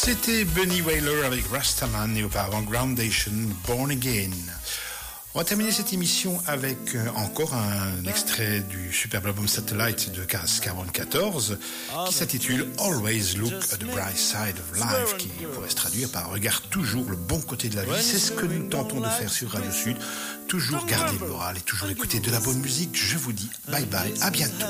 C'était Bunny Wailer avec Rastaman et auparavant Groundation, Born Again. On va terminer cette émission avec encore un extrait du superbe album Satellite de Cass 44 qui s'intitule Always Look at the Bright Side of Life, qui pourrait se traduire par regarde toujours le bon côté de la vie. C'est ce que nous tentons de faire sur Radio Sud. Toujours garder le moral et toujours écouter de la bonne musique. Je vous dis bye bye, à bientôt.